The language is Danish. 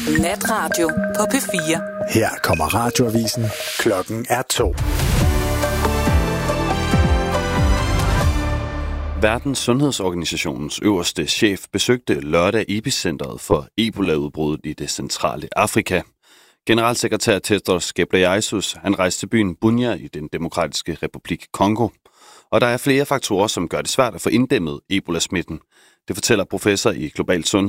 Natradio på P4. Her kommer radioavisen. Klokken er 2. Verdens Sundhedsorganisationens øverste chef besøgte lørdag epicentret for Ebola-udbruddet i det centrale Afrika. Generalsekretær Tedros Ghebreyesus, han rejste til byen Bunia i den demokratiske republik Kongo. Og der er flere faktorer, som gør det svært at få inddæmmet Ebola-smitten. Det fortæller professor i global sundhed